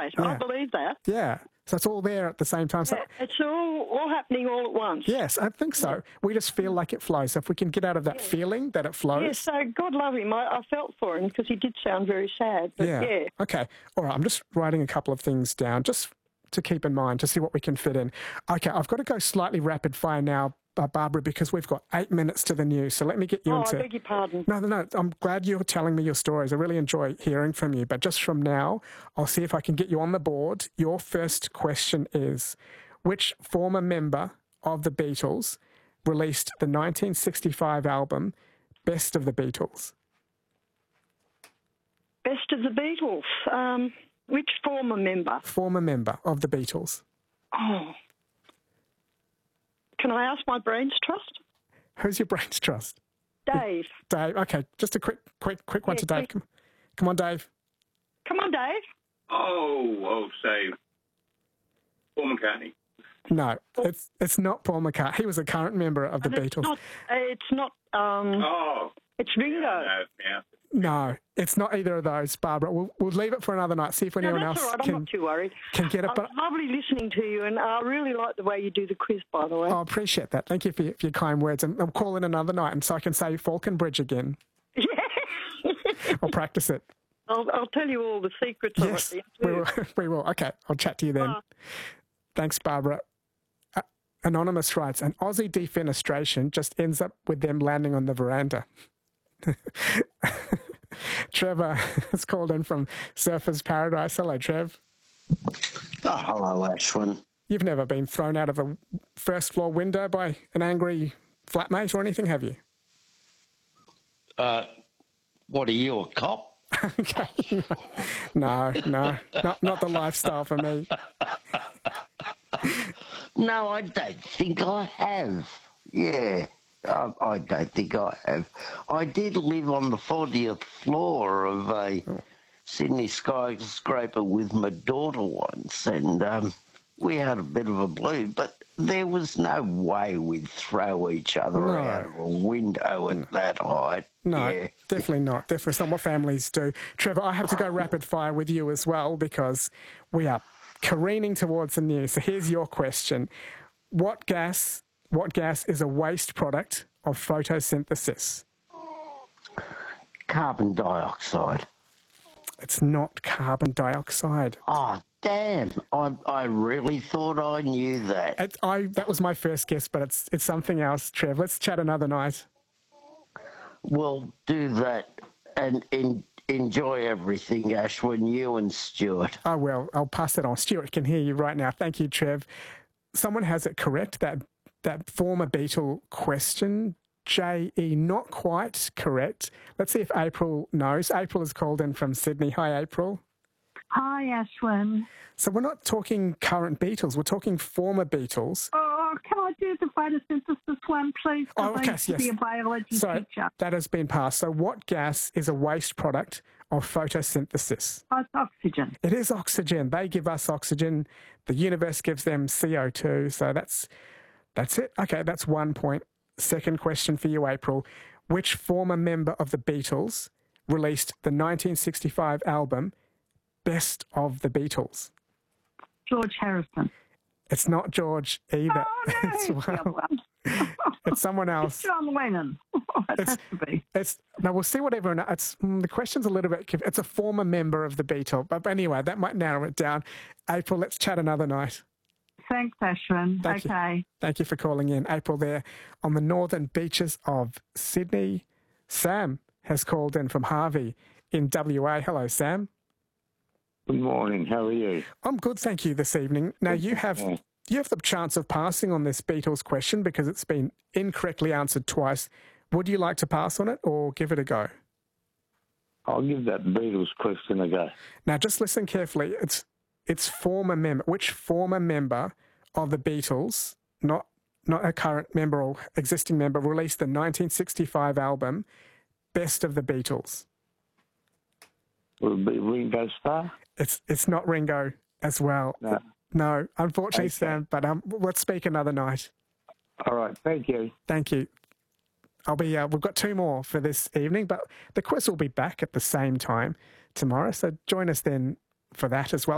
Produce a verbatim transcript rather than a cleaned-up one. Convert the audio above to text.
right. Yeah. I believe that. Yeah. So it's all there at the same time. So, Yeah, it's all, all happening all at once. yes, I think so. We just feel like it flows. So if we can get out of that Yeah. feeling that it flows. Yeah, so God love him. I, I felt for him because he did sound very sad. But yeah. Yeah. Okay. All right. I'm just writing a couple of things down just to keep in mind to see what we can fit in. Okay. I've got to go slightly rapid fire now, uh, Barbara, because we've got eight minutes to the news. So let me get you Oh, into... I beg your pardon. No, no, no. I'm glad you're telling me your stories. I really enjoy hearing from you. But just from now, I'll see if I can get you on the board. Your first question is, which former member of the Beatles released the nineteen sixty-five album Best of the Beatles? Best of the Beatles. Um, which former member? Former member of the Beatles. Oh. Can I ask my brain's trust? Who's your brain's trust? Dave. Dave. Okay, just a quick, quick, quick one Yeah, to Dave. quick. Come, come on, Dave. Come on, Dave. Oh, oh, say, Paul McCartney. No, it's it's not Paul McCartney. He was a current member of the And it's Beatles. Not, uh, it's not... Um, Oh, it's Ringo. no, yeah. No, it's not either of those, Barbara. We'll, we'll leave it for another night, see if No, anyone that's else all right. I'm can, not too worried. can get it. Uh, But lovely listening to you, and I really like the way you do the quiz, by the way. I appreciate that. Thank you for your, for your kind words. And I'll call in another night and so I can say Falconbridge again. Yeah. I'll practice it. I'll, I'll tell you all the secrets Yes, of it. we will. We will. Okay, I'll chat to you then. Bye. Thanks, Barbara. Uh, Anonymous writes, an Aussie defenestration just ends up with them landing on the veranda. Trevor has called in from Surfers Paradise. Hello, Trev. Oh, hello, Ashwin. You've never been thrown out of a first floor window by an angry flatmate or anything, have you? Uh, what are you, a cop? Okay. No, no, not, not the lifestyle for me. No, I don't think I have. Yeah, I, I don't think I have. I did live on the fortieth floor of a oh. Sydney skyscraper with my daughter once, and um, we had a bit of a blue, but there was no way we'd throw each other No. out of a window at that height. No, Yeah. definitely not. Definitely not what families do. Trevor, I have to go rapid fire with you as well because we are careening towards the news. So here's your question. What gas, what gas is a waste product of photosynthesis? Carbon dioxide. It's not carbon dioxide. Oh, damn. I I really thought I knew that. It, I, that was my first guess, but it's it's something else, Trev. Let's chat another night. We'll do that and in, enjoy everything, Ashwin, you and Stuart. I will. I'll pass it on. Stuart can hear you right now. Thank you, Trev. Someone has it correct, that that former Beatle question. J E, not quite correct. Let's see if April knows. April is called in from Sydney. Hi, April. Hi, Ashwin. So we're not talking current Beatles. We're talking former Beatles. Oh, can I do the photosynthesis one, please? 'Cause Oh, okay, I used to yes. be a biology So teacher. that has been passed. So what gas is a waste product of photosynthesis? Oh, it's oxygen. It is oxygen. They give us oxygen. The universe gives them C O two. So that's that's it. Okay, that's one point. Second question for you, April. Which former member of the Beatles released the nineteen sixty-five album Best of the Beatles? George Harrison. It's not George either. Oh, no, It's, it's the other well, one. it's someone else. It's John Lennon. Oh, it has to be. It's no. We'll see what everyone. It's mm, the question's a little bit. conf- It's a former member of the Beatles, but anyway, that might narrow it down. April, let's chat another night. Thanks, Ashwin. Thank okay. you. Thank you for calling in, April. There on the northern beaches of Sydney. Sam has called in from Harvey in W A. Hello, Sam. Good morning. How are you? I'm good, thank you. This evening. Now you have Yeah. you have the chance of passing on this Beatles question because it's been incorrectly answered twice. Would you like to pass on it or give it a go? I'll give that Beatles question a go. Now, just listen carefully. It's it's former member. Which former member of the Beatles, not not a current member or existing member, released the nineteen sixty-five album Best of the Beatles? Will it be Ringo Starr? It's it's not Ringo as well. No. No, unfortunately, Okay. Sam. But um, let's speak another night. All right. Thank you. Thank you. I'll be. Uh, we've got two more for this evening, but the quiz will be back at the same time tomorrow. So join us then for that as well.